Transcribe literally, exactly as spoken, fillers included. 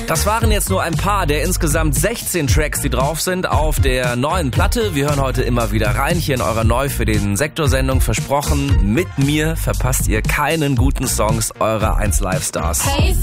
Das waren jetzt nur ein paar der insgesamt sechzehn Tracks, die drauf sind auf der neuen Platte. Wir hören heute immer wieder rein, hier in eurer Neu für den Sektor-Sendung. Versprochen, mit mir verpasst ihr keinen guten Songs eurer eins Live Stars. Hey.